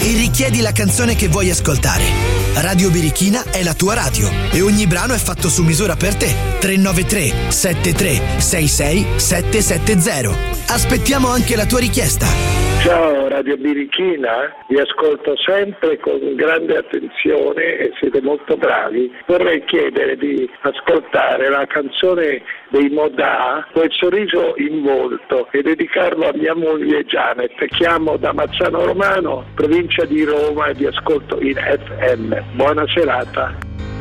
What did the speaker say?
e richiedi la canzone che vuoi ascoltare. Radio Birichina è la tua radio e ogni brano è fatto su misura per te. 393 7366 770. Aspettiamo anche la tua richiesta. Ciao Radio Birichina, vi ascolto sempre con grande attenzione e siete molto bravi. Vorrei chiedere di ascoltare la canzone dei Modà, Quel sorriso in volto, e dedicarlo a mia moglie Janet. Chiamo da Mazzano Romano, provincia di Roma, e vi ascolto in FM. Buona serata.